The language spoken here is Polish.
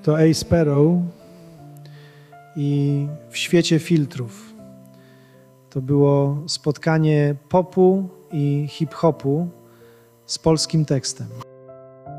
to A Sparrow i w świecie filtrów. To było spotkanie popu i hip-hopu z polskim tekstem.